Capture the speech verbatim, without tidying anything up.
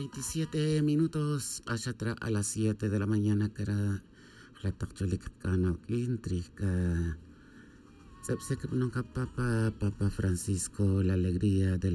veintisiete minutos allá atrás a las siete de la mañana que era la tacchulik canal intrik sepse que nunca papa papa Francisco la alegría de